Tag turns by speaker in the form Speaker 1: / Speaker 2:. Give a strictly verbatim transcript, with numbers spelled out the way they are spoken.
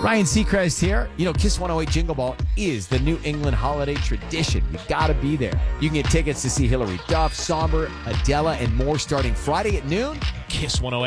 Speaker 1: Ryan Seacrest here. You know, Kiss one oh eight Jingle Ball is the New England holiday tradition. You got to be there. You can get tickets to see Hillary Duff, Somber, Adele, and more starting Friday at noon.
Speaker 2: Kiss one oh eight.